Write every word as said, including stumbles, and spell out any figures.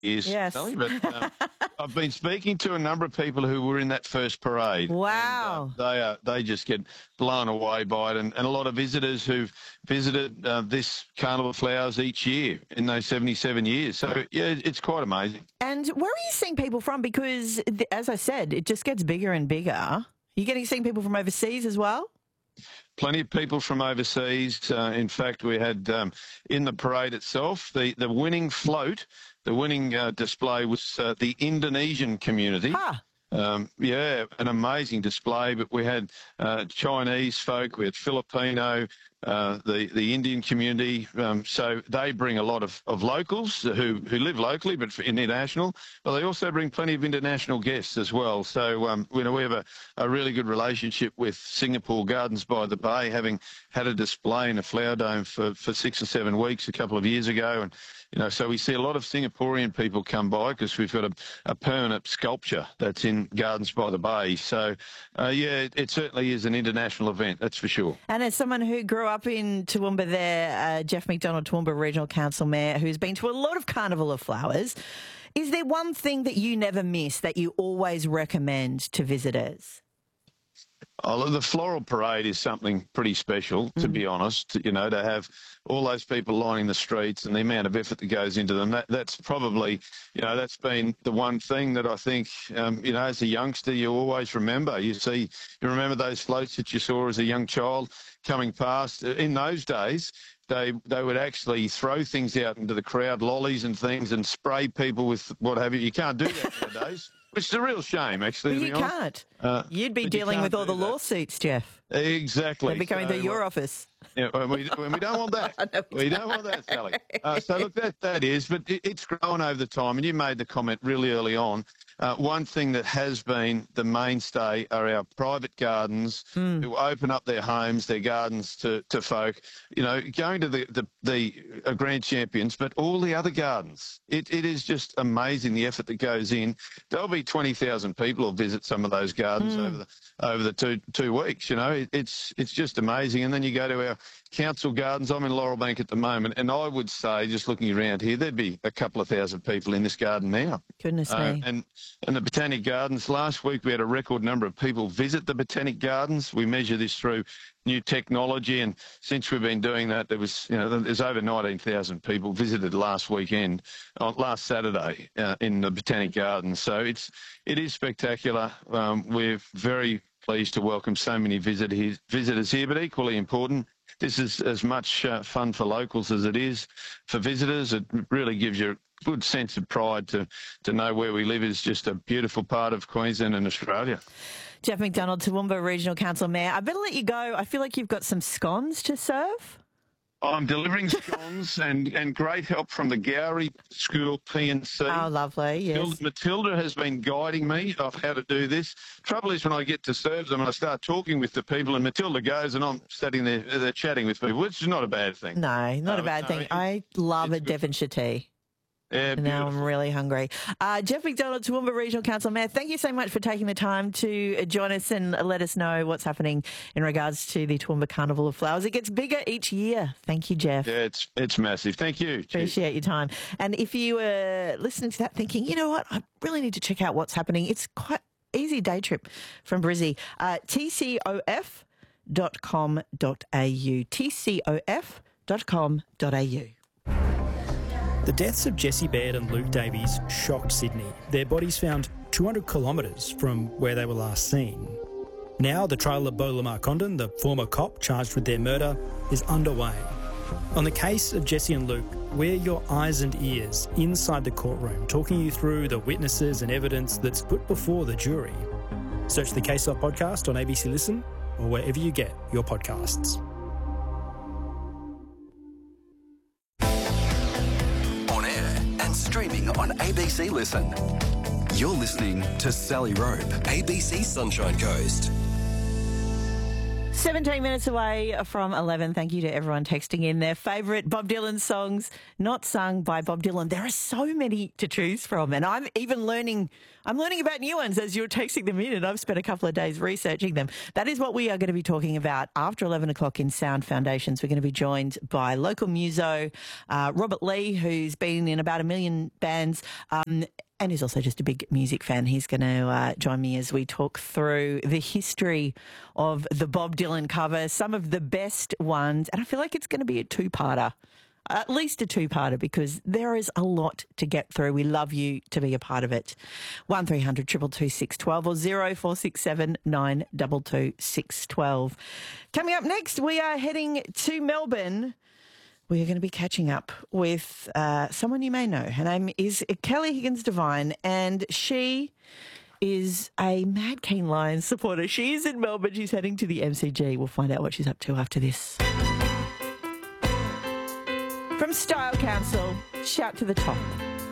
years, Yes. Sally, but uh, I've been speaking to a number of people who were in that first parade. Wow. And, uh, they are they just get blown away by it, and, and a lot of visitors who've visited uh, this Carnival of Flowers each year in those seventy-seven years. So, yeah, it's quite amazing. And where are you seeing people from? Because, th- as I said, it just gets bigger and bigger. Are you getting seeing people from overseas as well? Plenty of people from overseas. Uh, in fact, we had um, in the parade itself, the, the winning float, the winning uh, display was uh, the Indonesian community. Ah. Um, yeah, an amazing display, but we had uh, Chinese folk, we had Filipino, uh, the, the Indian community. Um, so they bring a lot of, of locals who, who live locally, but for international. But they also bring plenty of international guests as well. So, um, you know, we have a, a really good relationship with Singapore Gardens by the Bay, having had a display in a flower dome for, for six or seven weeks a couple of years ago. And, you know, so we see a lot of Singaporean people come by because we've got a, a permanent sculpture that's in Gardens by the Bay. So, uh, yeah, it, it certainly is an international event, that's for sure. And as someone who grew up in Toowoomba there, uh, Jeff McDonald, Toowoomba Regional Council Mayor, who's been to a lot of Carnival of Flowers, is there one thing that you never miss that you always recommend to visitors? Oh, the floral parade is something pretty special, to mm. be honest. You know, to have all those people lining the streets and the amount of effort that goes into them, that, that's probably, you know, that's been the one thing that I think, um, you know, as a youngster, you always remember. You see, you remember those floats that you saw as a young child coming past. In those days, they they would actually throw things out into the crowd, lollies and things, and spray people with what have you. You can't do that nowadays. Which is a real shame, actually. Well, you can't. Uh, You'd be dealing you with all the that. lawsuits, Jeff. Exactly. They'd be coming so, to your uh, office. Yeah, well, we, we don't want that. no, we, we don't want that, Sally. Uh, so, look, that, that is, but it, it's grown over the time, and you made the comment really early on. Uh, one thing that has been the mainstay are our private gardens mm. who open up their homes, their gardens to, to folk, you know, going to the, the, the uh, Grand Champions, but all the other gardens. It, it is just amazing the effort that goes in. There'll be twenty thousand people who visit some of those gardens mm. over the over the two two weeks, you know. It, it's it's just amazing. And then you go to our council gardens. I'm in Laurel Bank at the moment, and I would say, just looking around here, there'd be a couple of thousand people in this garden now. Goodness uh, me. And, and the Botanic Gardens, last week we had a record number of people visit the Botanic Gardens. We measure this through new technology, and since we've been doing that, there was, you know, there's over nineteen thousand people visited last weekend, uh, last Saturday uh, in the Botanic Gardens. So it's, it is spectacular. Um, we're very pleased to welcome so many visitors visitors here, but equally important, this is as much uh, fun for locals as it is for visitors. It really gives you a good sense of pride to, to know where we live is just a beautiful part of Queensland and Australia. Jeff McDonald, Toowoomba Regional Council Mayor. I better let you go. I feel like you've got some scones to serve. I'm delivering scones and, and great help from the Gowrie School P and C. Oh, lovely, yes. Matilda, Matilda has been guiding me of how to do this. Trouble is when I get to serve them and I start talking with the people and Matilda goes and I'm sitting there, they're chatting with people, which is not a bad thing. No, not no, a bad no, thing. It, I love a Devonshire tea. Yeah, now I'm really hungry. Uh, Jeff McDonald, Toowoomba Regional Council Mayor, thank you so much for taking the time to join us and let us know what's happening in regards to the Toowoomba Carnival of Flowers. It gets bigger each year. Thank you, Jeff. Yeah, it's it's massive. Thank you. Appreciate your time. And if you were listening to that thinking, you know what, I really need to check out what's happening, it's quite easy day trip from Brizzy. Uh, T C O F dot com dot A U. T C O F dot com dot A U. The deaths of Jessie Baird and Luke Davies shocked Sydney. Their bodies found two hundred kilometres from where they were last seen. Now the trial of Beau Lamar Condon, the former cop charged with their murder, is underway. On the case of Jessie and Luke, we're your eyes and ears inside the courtroom, talking you through the witnesses and evidence that's put before the jury. Search the Case Law podcast on A B C Listen or wherever you get your podcasts. Streaming on A B C Listen. You're listening to Sally Rope, A B C Sunshine Coast. seventeen minutes away from eleven. Thank you to everyone texting in their favourite Bob Dylan songs not sung by Bob Dylan. There are so many to choose from, and I'm even learning I'm learning about new ones as you're texting them in, and I've spent a couple of days researching them. That is what we are going to be talking about after eleven o'clock in Sound Foundations. We're going to be joined by local muso uh, Robert Lee, who's been in about a million bands, um, and he's also just a big music fan. He's going to uh, join me as we talk through the history of the Bob Dylan cover, some of the best ones, and I feel like it's going to be a two-parter. At least a two-parter, because there is a lot to get through. We love you to be a part of it. one three hundred two two two six one two or zero four six seven nine two two six one two. Coming up next, we are heading to Melbourne. We are going to be catching up with uh, someone you may know. Her name is Kelly Higgins-Devine, and she is a Mad Keen Lions supporter. She is in Melbourne. She's heading to the M C G. We'll find out what she's up to after this. From Style Council, Shout to the Top.